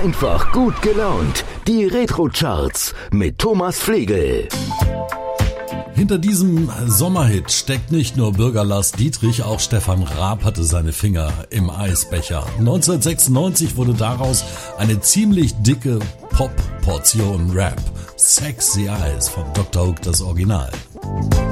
Einfach gut gelaunt. Die Retro-Charts mit Thomas Flegel. Hinter diesem Sommerhit steckt nicht nur Bürger Lars Dietrich, auch Stefan Raab hatte seine Finger im Eisbecher. 1996 wurde daraus eine ziemlich dicke Pop-Portion Rap. Sexy Eyes von Dr. Hook, das Original.